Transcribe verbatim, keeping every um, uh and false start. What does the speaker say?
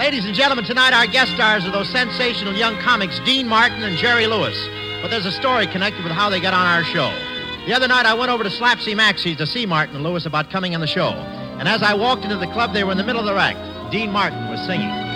Ladies and gentlemen, tonight our guest stars are those sensational young comics, Dean Martin and Jerry Lewis. But there's a story connected with how they got on our show. The other night I went over to Slapsy Maxie's to see Martin and Lewis about coming on the show. And as I walked into the club, they were in the middle of the act. Dean Martin was singing.